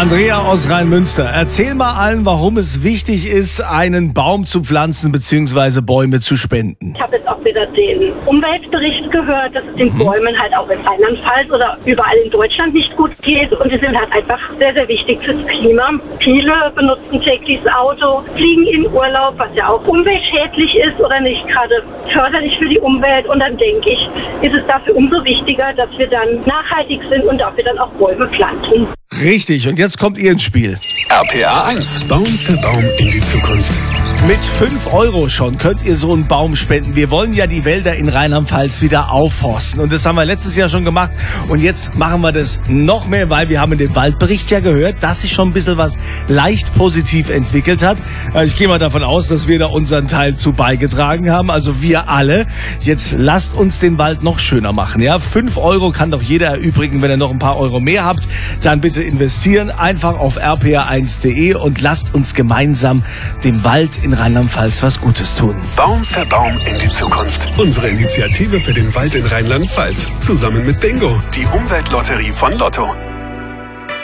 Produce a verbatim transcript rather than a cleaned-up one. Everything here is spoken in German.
Andrea aus Rheinmünster, erzähl mal allen, warum es wichtig ist, einen Baum zu pflanzen bzw. Bäume zu spenden. Ich habe jetzt auch wieder den Umweltbericht gehört, dass es den Bäumen halt auch in Rheinland-Pfalz oder überall in Deutschland nicht gut geht. Und die sind halt einfach sehr, sehr wichtig fürs Klima. Viele benutzen täglich das Auto, fliegen in Urlaub, was ja auch umweltschädlich ist oder nicht gerade förderlich für die Umwelt. Und dann denke ich, ist es dafür umso wichtiger, dass wir dann nachhaltig sind und dafür dann auch Bäume pflanzen. Richtig, und jetzt kommt ihr ins Spiel. R P A eins. Baum für Baum in die Zukunft. Mit fünf Euro schon könnt ihr so einen Baum spenden. Wir wollen ja die Wälder in Rheinland-Pfalz wieder aufforsten. Und das haben wir letztes Jahr schon gemacht. Und jetzt machen wir das noch mehr, weil wir haben in dem Waldbericht ja gehört, dass sich schon ein bisschen was leicht positiv entwickelt hat. Ich gehe mal davon aus, dass wir da unseren Teil zu beigetragen haben. Also wir alle. Jetzt lasst uns den Wald noch schöner machen. Ja, fünf Euro kann doch jeder erübrigen. Wenn ihr noch ein paar Euro mehr habt, dann bitte investieren. Einfach auf r p a eins punkt d e und lasst uns gemeinsam dem Wald in Rheinland-Pfalz was Gutes tun. Baum für Baum in die Zukunft. Unsere Initiative für den Wald in Rheinland-Pfalz. Zusammen mit Bingo, die Umweltlotterie von Lotto.